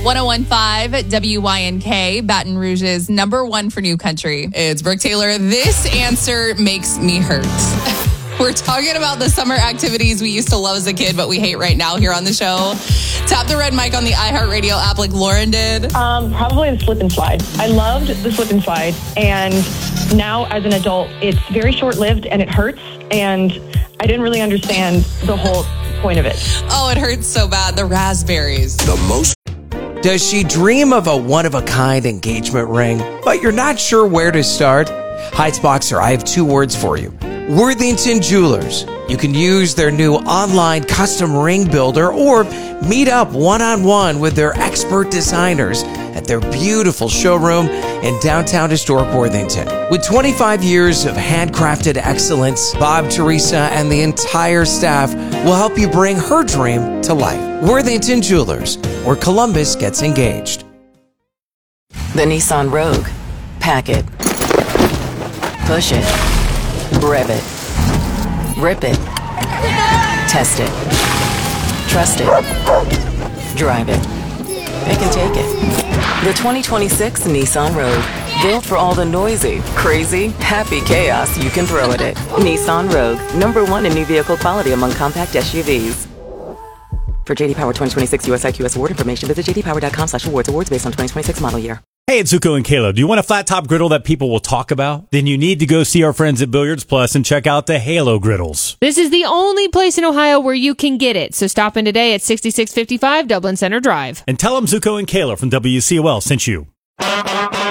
1015 WYNK, Baton Rouge's number one for new country. It's Brooke Taylor. This answer makes me hurt. We're talking about the summer activities we used to love as a kid, but we hate right now here on the show. Tap the red mic on the iHeartRadio app like Lauren did. Probably the slip and slide. I loved the slip and slide. And now as an adult, it's very short-lived and it hurts. And I didn't really understand the whole point of it. Oh, it hurts so bad. The raspberries. Does she dream of a one-of-a-kind engagement ring, but you're not sure where to start? Heights Boxer, I have two words for you. Worthington Jewelers. You can use their new online custom ring builder or meet up one-on-one with their expert designers at their beautiful showroom in downtown historic Worthington. With 25 years of handcrafted excellence, Bob, Teresa, and the entire staff will help you bring her dream to life. Worthington Jewelers, where Columbus gets engaged. The Nissan Rogue. Pack it. Push it. Rev it. Rip it. Test it. Trust it. Drive it. Pick and take it. The 2026 Nissan Rogue. Built for all the noisy, crazy, happy chaos you can throw at it. Nissan Rogue. Number one in new vehicle quality among compact SUVs. For JD Power 2026 US IQS award information, visit jdpower.com/awards. Awards based on 2026 model year. Hey, it's Zuko and Kayla. Do you want a flat top griddle that people will talk about? Then you need to go see our friends at Billiards Plus and check out the Halo griddles. This is the only place in Ohio where you can get it. So stop in today at 6655 Dublin Center Drive. And tell them Zuko and Kayla from WCOL sent you.